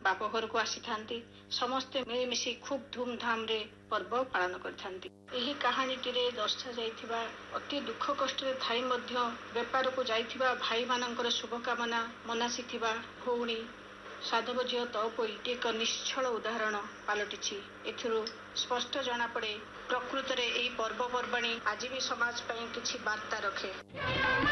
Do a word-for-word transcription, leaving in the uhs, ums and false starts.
बाप घर को आसी थांती समस्ते मिलमिशि खूब धूमधाम रे पर्व पालन करथांती। एही कहानीटी रे दर्शा जाइथिबा अति दुख कष्ट रे थाई मध्य व्यापार को जाइथिबा भाई मानकर शुभकामना मनासीथिबा भौणी साधव झील तौपोई एक निश्चल उदाहरण पलटि। एथिरु स्पष्ट जना पड़े प्रकृत रे एही पर्वपर्वाणी आज भी समाज पई किछि वार्ता रखे।